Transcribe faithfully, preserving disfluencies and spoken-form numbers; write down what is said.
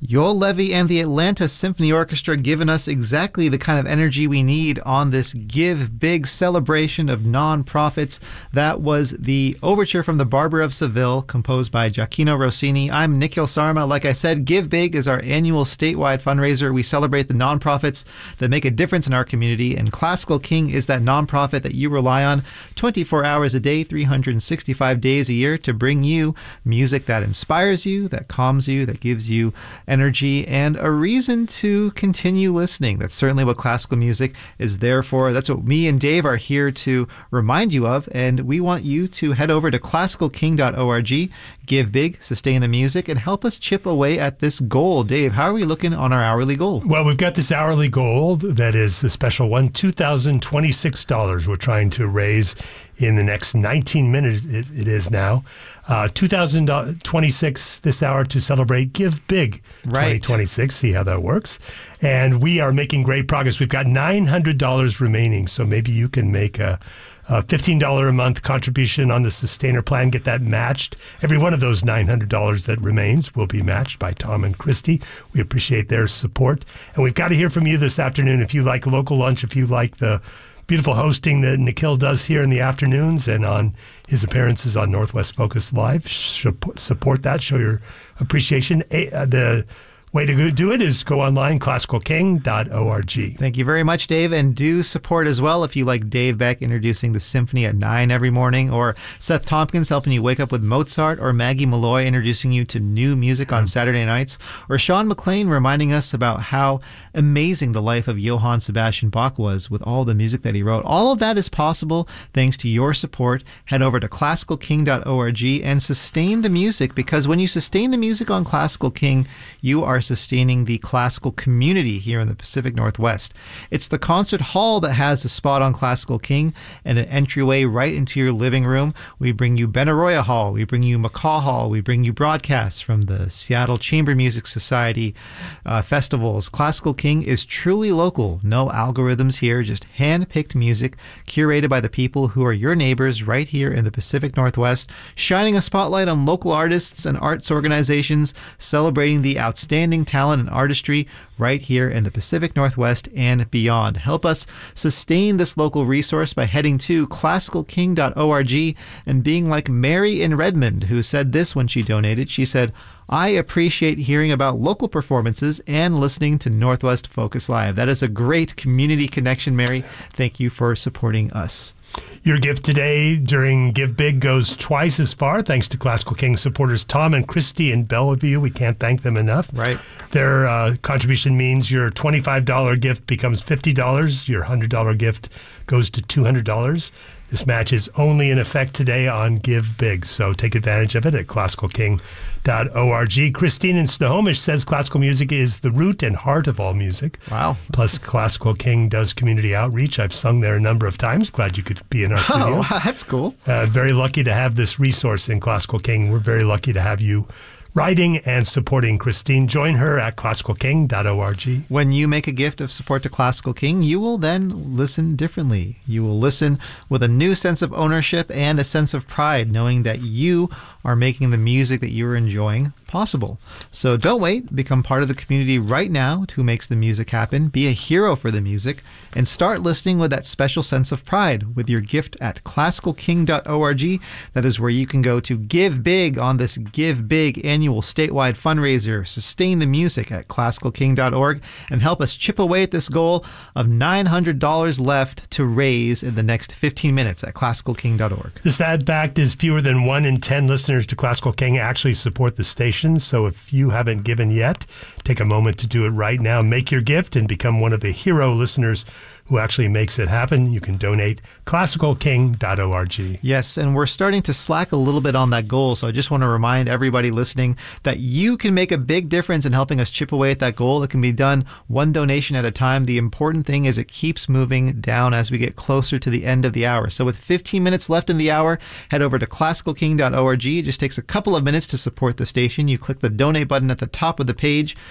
Joel Levy and the Atlanta Symphony Orchestra giving us exactly the kind of energy we need on this Give Big celebration of nonprofits. That was the overture from The Barber of Seville, composed by Gioacchino Rossini. I'm Nikhil Sarma. Like I said, Give Big is our annual statewide fundraiser. We celebrate the nonprofits that make a difference in our community, and Classical King is that nonprofit that you rely on twenty-four hours a day, three hundred sixty-five days a year to bring you music that inspires you, that calms you, that gives you energy, and a reason to continue listening. That's certainly what classical music is there for. That's what me and Dave are here to remind you of, and we want you to head over to classical king dot org, give big, sustain the music, and help us chip away at this goal. Dave, how are we looking on our hourly goal? Well, we've got this hourly goal that is a special one, two thousand twenty-six dollars we're trying to raise in the next nineteen minutes. It is now uh, two thousand twenty-six this hour to celebrate Give Big right. twenty twenty-six. See how that works. And we are making great progress. We've got nine hundred dollars remaining, so maybe you can make a, a fifteen dollars a month contribution on the Sustainer Plan, get that matched. Every one of those nine hundred dollars that remains will be matched by Tom and Christy. We appreciate their support. And we've got to hear from you this afternoon. If you like local lunch, if you like the beautiful hosting that Nikhil does here in the afternoons and on his appearances on Northwest Focus Live, support that, show your appreciation. The way to do it is go online, classical king dot org. Thank you very much, Dave. And do support as well if you like Dave Beck introducing the symphony at nine every morning, or Seth Tompkins helping you wake up with Mozart, or Maggie Malloy introducing you to new music on Saturday nights, or Sean McLean reminding us about how amazing the life of Johann Sebastian Bach was with all the music that he wrote. All of that is possible thanks to your support. Head over to classical king dot org and sustain the music, because when you sustain the music on Classical King, you are sustaining the classical community here in the Pacific Northwest. It's the concert hall that has a spot on Classical King and an entryway right into your living room. We bring you Benaroya Hall, we bring you McCaw Hall, we bring you broadcasts from the Seattle Chamber Music Society uh, festivals. Classical King is truly local. No algorithms here, just hand-picked music curated by the people who are your neighbors right here in the Pacific Northwest, shining a spotlight on local artists and arts organizations, celebrating the outstanding talent and artistry right here in the Pacific Northwest and beyond. Help us sustain this local resource by heading to classical king dot org and being like Mary in Redmond, who said this when she donated. She said, "I appreciate hearing about local performances and listening to Northwest Focus Live." That is a great community connection, Mary. Thank you for supporting us. Your gift today during Give Big goes twice as far, thanks to Classical King supporters Tom and Christy in Bellevue. We can't thank them enough. Right. Their uh, contribution means your twenty-five dollars gift becomes fifty dollars. Your one hundred dollars gift goes to two hundred dollars. This match is only in effect today on Give Big, so take advantage of it at classical king dot org. Christine in Snohomish says classical music is the root and heart of all music. Wow. Plus, Classical King does community outreach. I've sung there a number of times. Glad you could be in our studios. Oh, that's cool. Uh, very lucky to have this resource in Classical King. We're very lucky to have you writing and supporting Christine. Join her at classical king dot org. When you make a gift of support to Classical King, you will then listen differently. You will listen with a new sense of ownership and a sense of pride, knowing that you are making the music that you're enjoying possible. So don't wait. Become part of the community right now who makes the music happen. Be a hero for the music and start listening with that special sense of pride with your gift at classical king dot org. That is where you can go to give big on this Give Big annual statewide fundraiser. Sustain the music at classical king dot org and help us chip away at this goal of nine hundred dollars left to raise in the next fifteen minutes at classical king dot org. The sad fact is fewer than one in ten listeners to Classical King actually support the station. So if you haven't given yet, take a moment to do it right now. Make your gift and become one of the hero listeners who actually makes it happen. You can donate classical king dot org. Yes, and we're starting to slack a little bit on that goal. So I just want to remind everybody listening that you can make a big difference in helping us chip away at that goal. It can be done one donation at a time. The important thing is it keeps moving down as we get closer to the end of the hour. So with fifteen minutes left in the hour, head over to classical king dot org. It just takes a couple of minutes to support the station. You click the donate button at the top of the page.